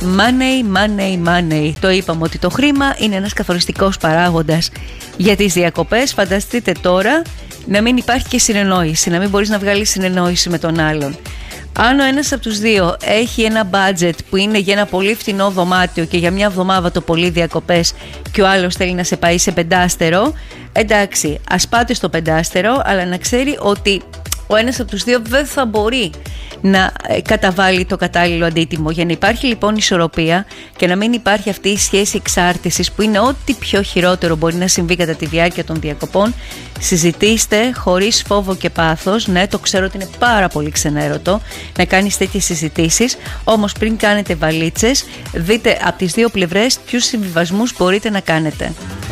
Money, money, money. Το είπαμε ότι το χρήμα είναι ένας καθοριστικός παράγοντας για τις διακοπές. Φανταστείτε τώρα να μην υπάρχει και συνεννόηση, να μην μπορείς να βγάλεις συνεννόηση με τον άλλον. Αν ο ένας από τους δύο έχει ένα budget που είναι για ένα πολύ φθηνό δωμάτιο και για μια εβδομάδα το πολύ διακοπές και ο άλλος θέλει να σε πάει σε πεντάστερο, εντάξει, ας πάτε στο πεντάστερο, αλλά να ξέρει ότι ο ένας από τους δύο δεν θα μπορεί να καταβάλει το κατάλληλο αντίτιμο. Για να υπάρχει λοιπόν ισορροπία και να μην υπάρχει αυτή η σχέση εξάρτησης που είναι ό,τι πιο χειρότερο μπορεί να συμβεί κατά τη διάρκεια των διακοπών, συζητήστε χωρίς φόβο και πάθος. Ναι, το ξέρω ότι είναι πάρα πολύ ξενέρωτο να κάνεις τέτοιες συζητήσεις, όμως πριν κάνετε βαλίτσες δείτε από τις δύο πλευρές ποιους συμβιβασμούς μπορείτε να κάνετε.